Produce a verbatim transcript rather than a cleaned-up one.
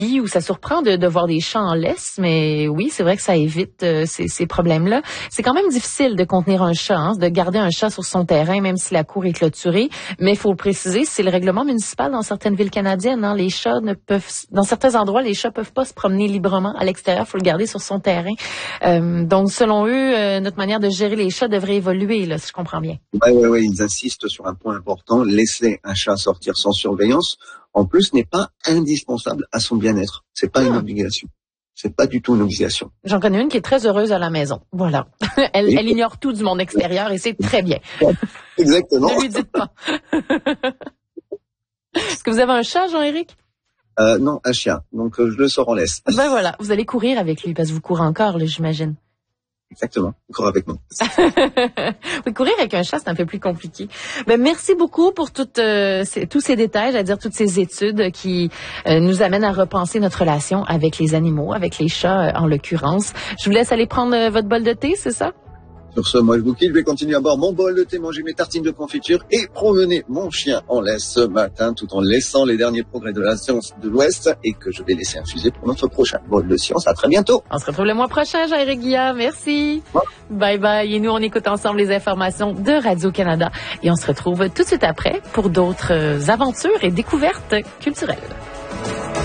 où ça surprend de, de voir des chats en laisse, mais oui, c'est vrai que ça évite euh, ces, ces problèmes-là. C'est quand même difficile de contenir un chat, hein, de garder un chat sur son terrain, même si la cour est clôturée. Mais il faut le préciser, c'est le règlement municipal dans certaines villes canadiennes. Hein, les chats ne peuvent, dans certains endroits, les chats peuvent pas se promener librement à l'extérieur. Il faut le garder sur son terrain. Euh, donc, selon eux, euh, notre manière de gérer les chats devrait évoluer, là, si je comprends bien. Oui, oui, oui, ils insistent sur un point important. Laisser un chat sortir sans surveillance, en plus, n'est pas indispensable à son bien-être. C'est pas ah. une obligation. C'est pas du tout une obligation. J'en connais une qui est très heureuse à la maison. Voilà. elle, elle ignore tout du monde extérieur et c'est très bien. Exactement. Ne lui dites pas. Est-ce que vous avez un chat, Jean-Éric? Euh, non, un chien. Donc, euh, je le sors en laisse. Ben voilà. Vous allez courir avec lui parce que vous courez encore, là, j'imagine. Exactement. Cours avec moi. Oui, courir avec un chat, c'est un peu plus compliqué. Ben, merci beaucoup pour toutes, euh, ces, tous ces détails, c'est-à-dire toutes ces études qui euh, nous amènent à repenser notre relation avec les animaux, avec les chats euh, en l'occurrence. Je vous laisse aller prendre euh, votre bol de thé, c'est ça? Sur ce, moi je vous quitte, je vais continuer à boire mon bol de thé, manger mes tartines de confiture et promener mon chien en laisse ce matin tout en laissant les derniers progrès de la science de l'Ouest et que je vais laisser infuser pour notre prochain bol de science. À très bientôt. On se retrouve le mois prochain, Jean-Éric Guillard. Merci. Ouais. Bye bye. Et nous, on écoute ensemble les informations de Radio-Canada et on se retrouve tout de suite après pour d'autres aventures et découvertes culturelles.